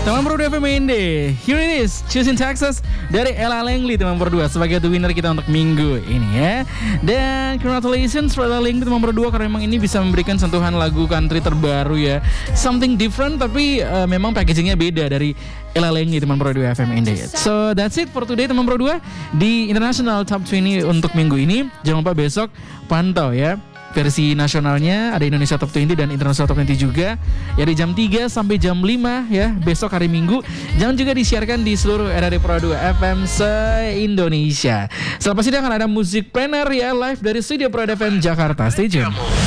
Teman Pro 2 FM Inde, here it is, Choosing Texas dari Ella Langley teman Pro 2 sebagai the winner kita untuk minggu ini ya. Dan congratulations for Ella Langley teman Pro 2 karena memang ini bisa memberikan sentuhan lagu country terbaru ya. Something different tapi memang packagingnya beda dari Ella Langley teman Pro 2 FM Inde. So that's it for today teman Pro 2 di International Top 20 untuk minggu ini. Jangan lupa besok pantau ya. Versi nasionalnya ada Indonesia Top 20 dan International Top 20 juga ya di jam 3 sampai jam 5 ya besok hari Minggu. Jangan juga disiarkan di seluruh RRI Pro 2 FM se-Indonesia. Selepas ini akan ada Musik Planner ya live dari Studio Pro 2 FM Jakarta. Stay tune.